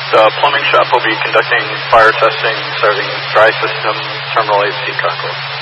The plumbing shop will be conducting fire testing starting dry system terminal AC concourse.